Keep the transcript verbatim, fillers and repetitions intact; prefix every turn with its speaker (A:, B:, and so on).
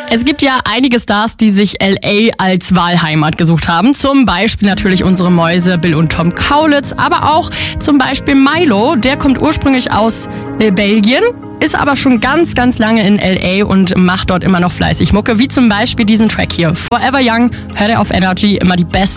A: Es gibt ja einige Stars, die sich L A als Wahlheimat gesucht haben. Zum Beispiel natürlich unsere Mäuse Bill und Tom Kaulitz, aber auch zum Beispiel Milo. Der kommt ursprünglich aus äh, Belgien, ist aber schon ganz, ganz lange in L A und macht dort immer noch fleißig Mucke, wie zum Beispiel diesen Track hier. Forever Young, hört er auf Energy, immer die besten